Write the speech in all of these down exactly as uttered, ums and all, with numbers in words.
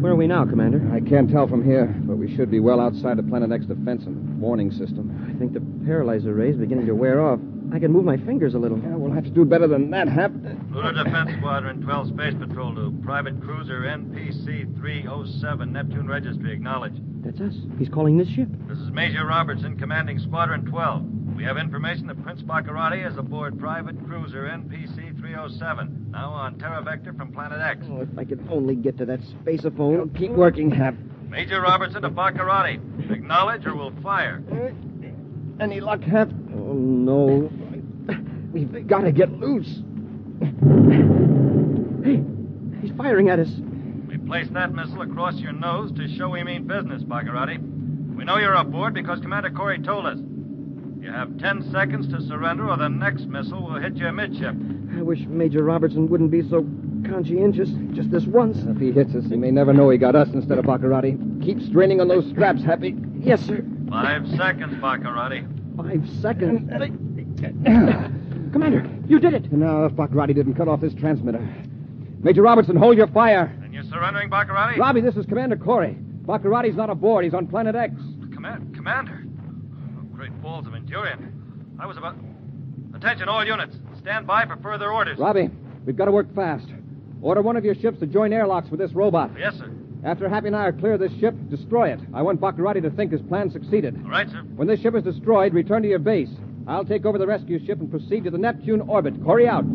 Where are we now, Commander? I can't tell from here, but we should be well outside the Planet X defense and warning system. I think the paralyzer ray is beginning to wear off. I can move my fingers a little. Yeah, we'll have to do better than that, Hap. Lunar Defense Squadron twelve Space Patrol to Private Cruiser N P C three oh seven, Neptune Registry. Acknowledge. That's us. He's calling this ship. This is Major Robertson, commanding Squadron twelve. We have information that Prince Baccarati is aboard Private Cruiser N P C three oh seven, now on Terra Vector from Planet X. Oh, if I could only get to that spaceophone. Well, keep working, Hap. Major Robertson to Baccarati. Acknowledge or we'll fire. Any luck, Hap? Oh, no. We've got to get loose. Hey, he's firing at us. We placed that missile across your nose to show we mean business, Baccarati. We know you're aboard because Commander Corey told us. You have ten seconds to surrender or the next missile will hit you amidship. I wish Major Robertson wouldn't be so conscientious. Just this once. If he hits us, he may never know he got us instead of Baccarati. Keep straining on those straps, Happy. Yes, sir. Five seconds, Baccarati. Five seconds. Commander, you did it. Now, if Baccarati didn't cut off this transmitter. Major Robertson, hold your fire. And you're surrendering, Baccarati? Robbie, this is Commander Corey. Baccarati's not aboard. He's on Planet X. Command, Commander. Oh, great balls of Endurian. I was about... Attention, all units. Stand by for further orders. Robbie, we've got to work fast. Order one of your ships to join airlocks with this robot. Yes, sir. After Happy and I are clear of this ship, destroy it. I want Baccarati to think his plan succeeded. All right, sir. When this ship is destroyed, return to your base. I'll take over the rescue ship and proceed to the Neptune orbit. Corey out.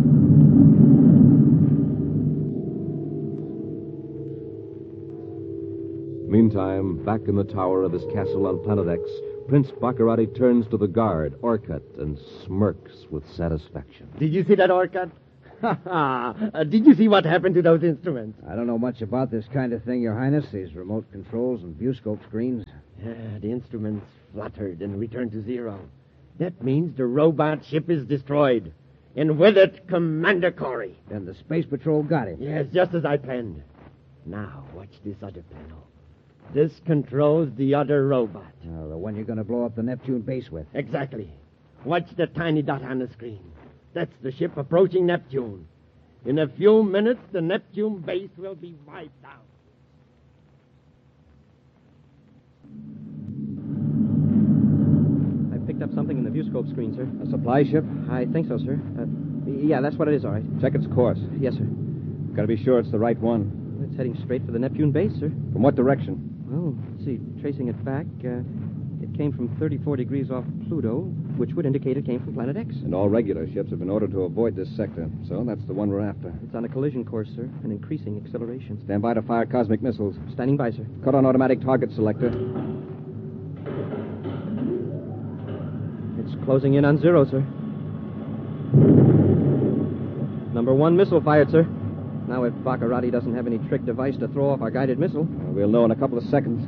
Meantime, back in the tower of his castle on Planet X, Prince Baccarati turns to the guard, Orcut, and smirks with satisfaction. Did you see that, Orcut? Ha ha! Uh, did you see what happened to those instruments? I don't know much about this kind of thing, Your Highness. These remote controls and viewscope screens. Yeah, the instruments fluttered and returned to zero. That means the robot ship is destroyed. And with it, Commander Corey. Then the Space Patrol got him. Yes, just as I planned. Now, watch this other panel. This controls the other robot. Uh, the one you're going to blow up the Neptune base with. Exactly. Watch the tiny dot on the screen. That's the ship approaching Neptune. In a few minutes, the Neptune base will be wiped out. I picked up something in the viewscope screen, sir. A supply ship? I think so, sir. Uh, yeah, that's what it is, all right. Check its course. Yes, sir. Got to be sure it's the right one. It's heading straight for the Neptune base, sir. From what direction? Well, let's see. Tracing it back, uh, it came from thirty-four degrees off Pluto, which would indicate it came from Planet X. And all regular ships have been ordered to avoid this sector, so that's the one we're after. It's on a collision course, sir, and increasing acceleration. Stand by to fire cosmic missiles. Standing by, sir. Cut on automatic target selector. It's closing in on zero, sir. Number one missile fired, sir. Now, if Baccarati doesn't have any trick device to throw off our guided missile... Uh, we'll know in a couple of seconds.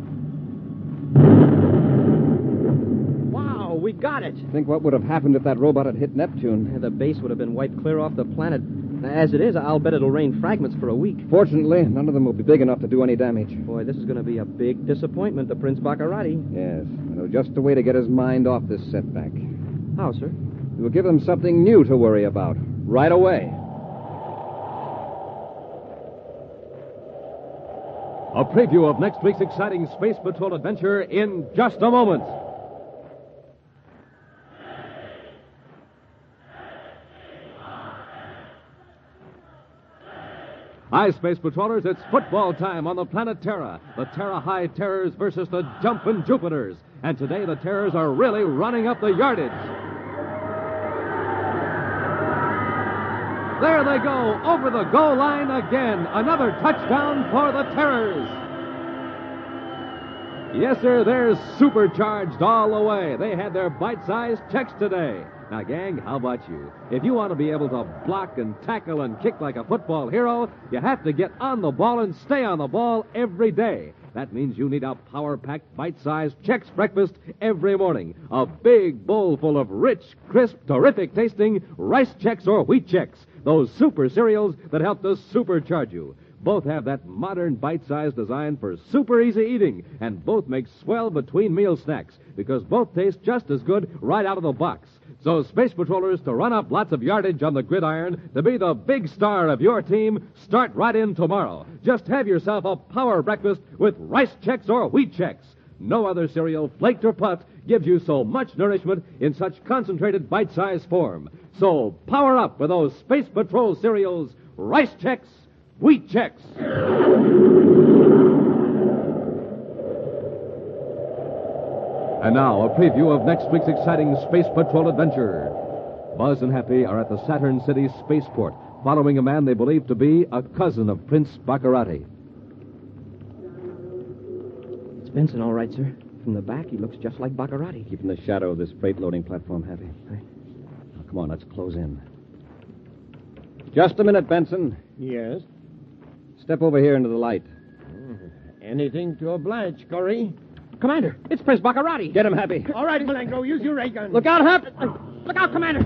Wow, we got it! Think what would have happened if that robot had hit Neptune. The base would have been wiped clear off the planet. As it is, I'll bet it'll rain fragments for a week. Fortunately, none of them will be big enough to do any damage. Boy, this is going to be a big disappointment to Prince Baccarati. Yes, I know just a way to get his mind off this setback. How, sir? We'll give him something new to worry about. Right away. A preview of next week's exciting Space Patrol adventure in just a moment. Hi, Space Patrollers, it's football time on the planet Terra. The Terra High Terrors versus the Jumpin' Jupiters. And today the Terrors are really running up the yardage. There they go, over the goal line again. Another touchdown for the Terrors. Yes, sir, they're supercharged all the way. They had their bite-sized checks today. Now, gang, how about you? If you want to be able to block and tackle and kick like a football hero, you have to get on the ball and stay on the ball every day. That means you need a power-packed, bite-sized Chex breakfast every morning. A big bowl full of rich, crisp, terrific-tasting rice Chex or wheat Chex. Those super cereals that help to supercharge you. Both have that modern bite-sized design for super easy eating, and both make swell between-meal snacks because both taste just as good right out of the box. So, Space Patrollers, to run up lots of yardage on the gridiron, to be the big star of your team, start right in tomorrow. Just have yourself a power breakfast with Rice Chex or Wheat Chex. No other cereal, flaked or puffed, gives you so much nourishment in such concentrated bite-sized form. So, power up with those Space Patrol cereals, Rice Chex, Wheat Chex. And now, a preview of next week's exciting Space Patrol adventure. Buzz and Happy are at the Saturn City spaceport, following a man they believe to be a cousin of Prince Baccarati. It's Benson, all right, sir. From the back, he looks just like Baccarati. Keep in the shadow of this freight loading platform, Happy. Right. Now, come on, let's close in. Just a minute, Benson. Yes? Step over here into the light. Anything to oblige, Corey. Commander, it's Prince Baccarati. Get him, Happy. All right, Malengo, use your ray gun. Look out, Hap! Look out, Commander!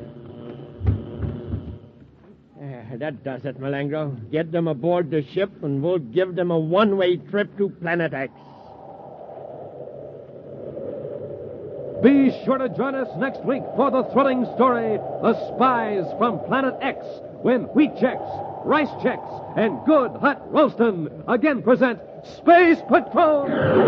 Uh, that does it, Malengo. Get them aboard the ship, and we'll give them a one-way trip to Planet X. Be sure to join us next week for the thrilling story, The Spies from Planet X, when Wheat Chex, Rice Chex, and Good Hot Roastin' again present Space Patrol!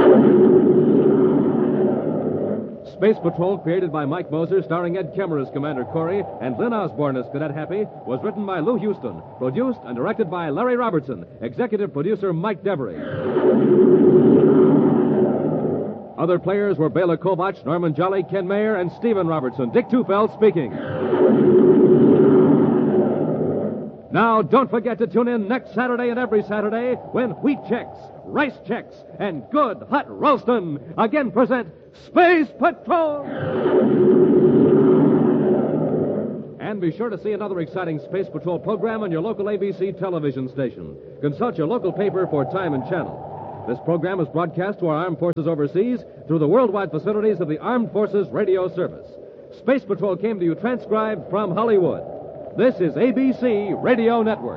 Space Patrol, created by Mike Moser, starring Ed Kemmer as Commander Corey and Lynn Osborne as Cadet Happy, was written by Lou Houston, produced and directed by Larry Robertson, executive producer Mike Devery. Other players were Bela Kovach, Norman Jolly, Ken Mayer, and Stephen Robertson. Dick Tufeld speaking. Now, don't forget to tune in next Saturday and every Saturday when Wheat Chex, Rice Chex, and Good Hot Roastin' again present Space Patrol! And be sure to see another exciting Space Patrol program on your local A B C television station. Consult your local paper for time and channel. This program is broadcast to our armed forces overseas through the worldwide facilities of the Armed Forces Radio Service. Space Patrol came to you transcribed from Hollywood. This is A B C Radio Network.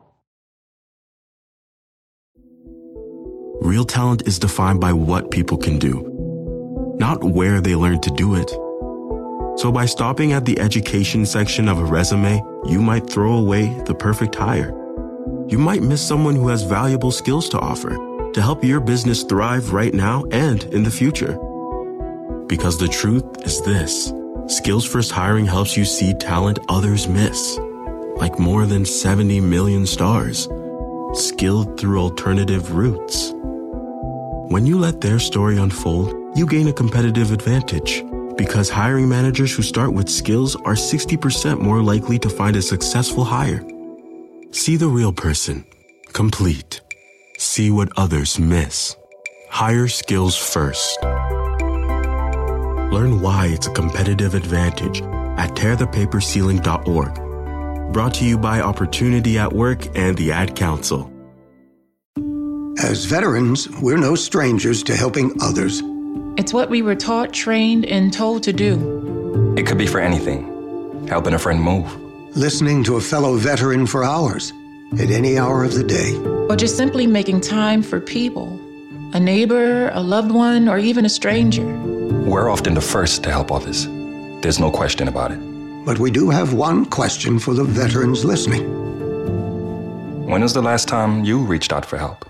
Real talent is defined by what people can do, not where they learn to do it. So by stopping at the education section of a resume, you might throw away the perfect hire. You might miss someone who has valuable skills to offer to help your business thrive right now and in the future. Because the truth is this: Skills First Hiring helps you see talent others miss, like more than seventy million stars, skilled through alternative routes. When you let their story unfold, you gain a competitive advantage, because hiring managers who start with skills are sixty percent more likely to find a successful hire. See the real person, complete. See what others miss. Hire skills first. Learn why it's a competitive advantage at tear the paper ceiling dot org. Brought to you by Opportunity at Work and the Ad Council. As veterans, we're no strangers to helping others. It's what we were taught, trained, and told to do. It could be for anything. Helping a friend move. Listening to a fellow veteran for hours, at any hour of the day. Or just simply making time for people. A neighbor, a loved one, or even a stranger. We're often the first to help others. There's no question about it. But we do have one question for the veterans listening. When was the last time you reached out for help?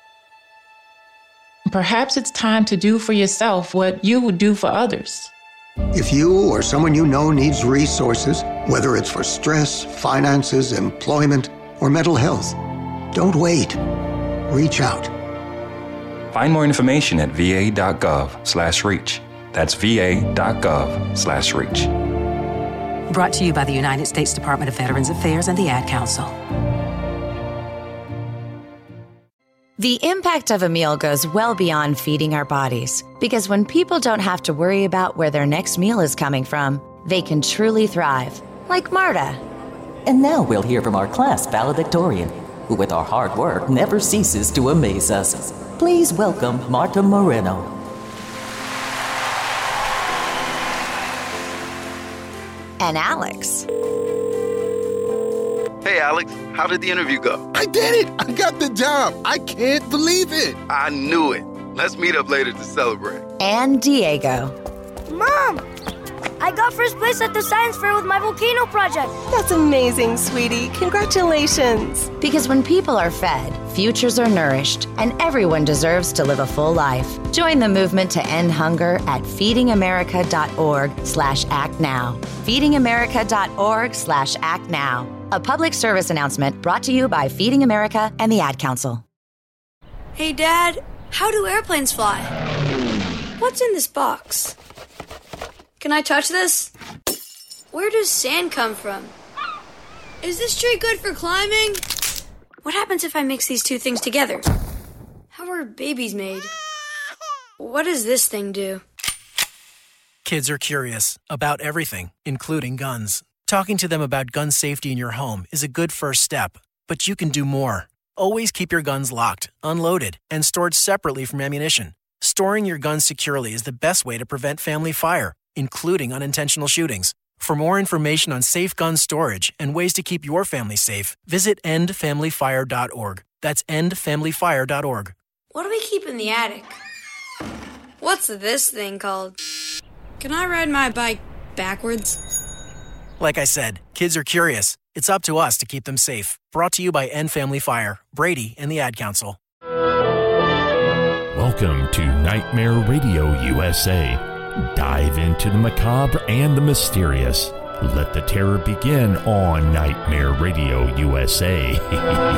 Perhaps it's time to do for yourself what you would do for others. If you or someone you know needs resources, whether it's for stress, finances, employment, or mental health, don't wait. Reach out. Find more information at va.gov slash reach. That's va.gov slash reach. Brought to you by the United States Department of Veterans Affairs and the Ad Council. The impact of a meal goes well beyond feeding our bodies, because when people don't have to worry about where their next meal is coming from, they can truly thrive, like Marta. And now we'll hear from our class valedictorian, who with our hard work never ceases to amaze us. Please welcome Marta Moreno. And Alex. Hey, Alex. How did the interview go? I did it! I got the job! I can't believe it! I knew it. Let's meet up later to celebrate. And Diego. Mom! I got first place at the science fair with my volcano project. That's amazing, sweetie. Congratulations. Because when people are fed, futures are nourished, and everyone deserves to live a full life. Join the movement to end hunger at feedingamerica.org slash act now. feedingamerica.org slash act now. A public service announcement brought to you by Feeding America and the Ad Council. Hey, Dad, how do airplanes fly? What's in this box? Can I touch this? Where does sand come from? Is this tree good for climbing? What happens if I mix these two things together? How are babies made? What does this thing do? Kids are curious about everything, including guns. Talking to them about gun safety in your home is a good first step, but you can do more. Always keep your guns locked, unloaded, and stored separately from ammunition. Storing your guns securely is the best way to prevent family fire, including unintentional shootings. For more information on safe gun storage and ways to keep your family safe, visit end family fire dot org. That's end family fire dot org. What do we keep in the attic? What's this thing called? Can I ride my bike backwards? Like I said, kids are curious. It's up to us to keep them safe. Brought to you by End Family Fire, Brady, and the Ad Council. Welcome to Nightmare Radio U S A. Dive into the macabre and the mysterious. Let the terror begin on Nightmare Radio U S A.